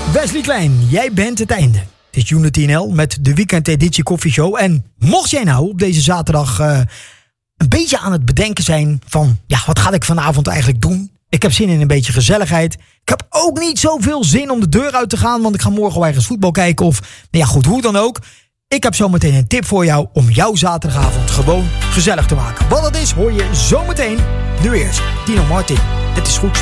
Wesley Klein, jij bent het einde. Het is Unity NL met de weekendeditie koffieshow. En mocht jij nou op deze zaterdag een beetje aan het bedenken zijn van... ja, wat ga ik vanavond eigenlijk doen? Ik heb zin in een beetje gezelligheid. Ik heb ook niet zoveel zin om de deur uit te gaan... want ik ga morgen wel ergens voetbal kijken of... nou ja, goed, hoe dan ook. Ik heb zometeen een tip voor jou om jouw zaterdagavond gewoon gezellig te maken. Wat dat is, hoor je zometeen. Nu eerst Tino Martin. Het is goed.